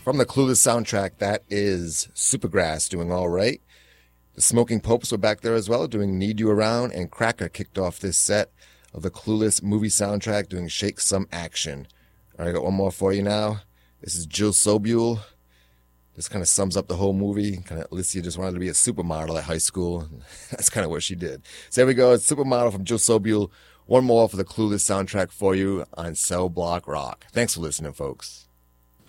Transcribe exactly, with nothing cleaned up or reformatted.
From the Clueless soundtrack, that is Supergrass doing All Right. The Smoking Popes were back there as well, doing Need You Around, and Cracker kicked off this set of the Clueless movie soundtrack, doing Shake Some Action. All right, I got one more for you now. This is Jill Sobule. This kind of sums up the whole movie. Kind of, Alicia just wanted to be a supermodel at high school. That's kind of what she did. So there we go. It's Supermodel from Jill Sobule. One more for the Clueless soundtrack for you on Cell Block Rock. Thanks for listening, folks.